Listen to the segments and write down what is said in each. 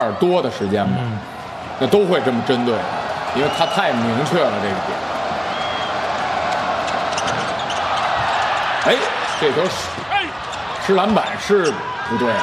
多的时间吧，那都会这么针对，因为他太明确了这个点。哎，这球失篮板是不对的，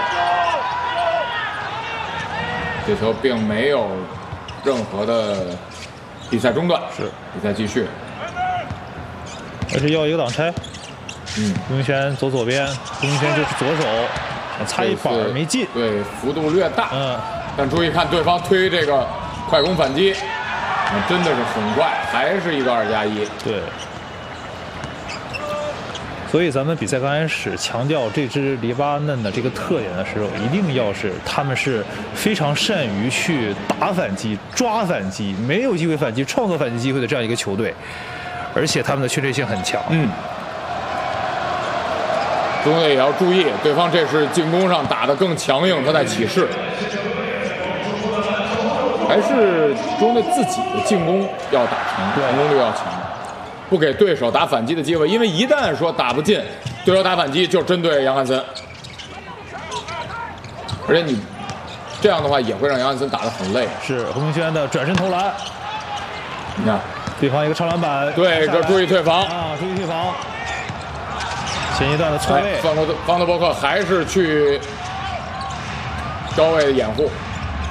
这球并没有任何的比赛中断， 是比赛继续。 而且要一个挡拆，胡明轩走左边，胡明轩就是左手，差一板没进， 对，幅度略大，但注意看对方推这个快攻反击，真的是很快，还是一个2+1， 对。所以咱们比赛刚开始强调这支黎巴嫩的这个特点的时候，一定要是他们是非常善于去打反击、抓反击，没有机会反击、创造反击机会的这样一个球队，而且他们的确定性很强。 中队也要注意，对方这是进攻上打得更强硬，他在起势，还是中队自己的进攻要打成，成功率要强。不给对手打反击的机会，因为一旦说打不进，对手打反击就针对杨汉森，而且你这样的话也会让杨汉森打得很累。 是胡明轩的转身投篮， 你看对方一个超篮板， 对，这注意退防啊，注意退防。前一段的错位， 方德伯克还是去高位的掩护。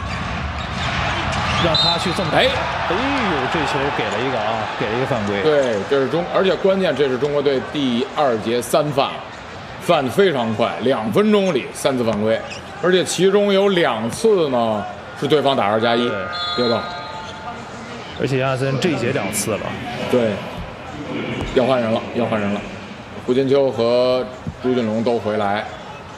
让他去这么打，哎呦，这球给了一个给了一个犯规。 对，这是而且关键这是中国队第2节3犯，犯得非常快，2分钟里3次犯规，而且其中有2次呢是对方打2+1，对吧？ 而且杨汉森这一节2次了。 对，要换人了，要换人了，胡金秋和朱俊龙都回来。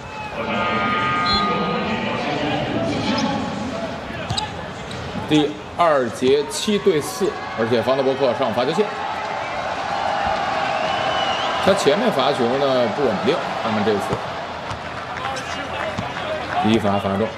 第2节7对4，而且方德伯克上罚球线，他前面罚球呢不稳定，看看这次第一罚罚中，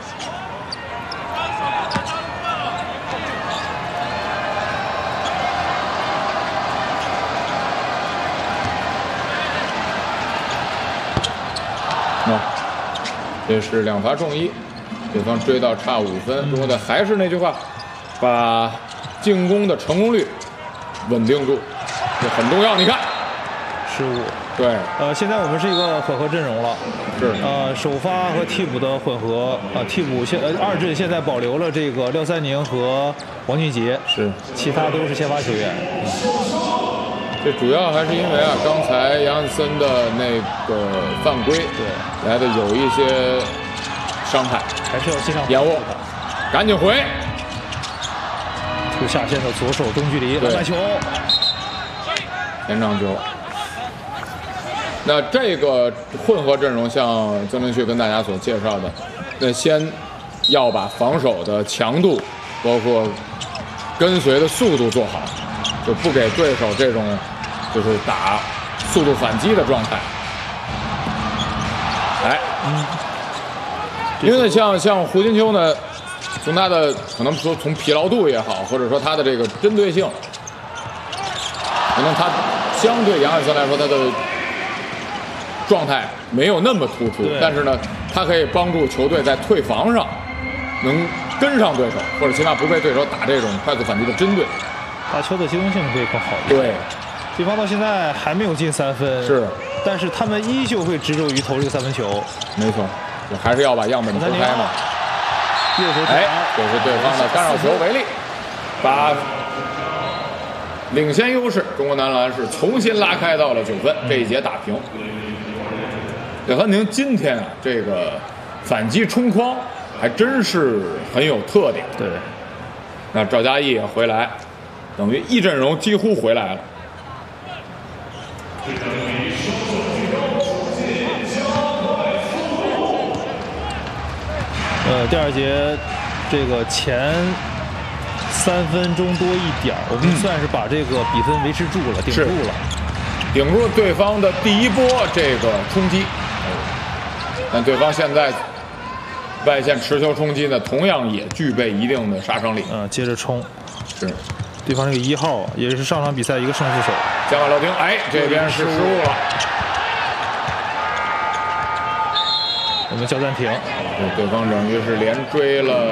这是2罚中1。对方追到差5分，中国队还是那句话，把进攻的成功率稳定住，这很重要。你看， 失误。 对， 现在我们是一个混合阵容了， 是， 首发和替补的混合，替补2阵现在保留了这个廖三宁和王俊杰， 是， 其他都是先发球员。 这主要还是因为刚才杨汉森的那个犯规，对，来的有一些伤害。 还是要尽量掩护，赶紧回。 突下线的左手中距离篮板球， 前场球。那这个混合阵容，像曾明旭跟大家所介绍的，那先要把防守的强度，包括跟随的速度做好，就不给对手这种就是打速度反击的状态。来，因为像胡金秋呢，从他的可能说从疲劳度也好，或者说他的这个针对性，可能他相对杨汉森来说，他的状态没有那么突出，但是呢，他可以帮助球队在退防上能跟上对手，或者起码不被对手打这种快速反击的针对， 打球的机动性可以更好一点。 对， 对方到现在还没有进3分， 是， 但是他们依旧会执着于投这个3分球。 没错。还是要把样本投开嘛。 右手哎，这是对方的干扰球为例，把领先优势中国男篮是重新拉开到了9分，这一节打平。柳汉宁今天这个反击冲框还真是很有特点。 对， 那赵嘉译也回来，等于一阵容几乎回来了。 第2节这个前3分钟多一点，我们算是把这个比分维持住了，顶住了， 顶住对方的第一波这个冲击。但对方现在外线持球冲击呢，同样也具备一定的杀伤力。 接着冲， 是。 对方这个1号也是上场比赛一个胜负手。 加马洛丁，哎，这边是失误了。 我们叫暂停。 对方等于是连追了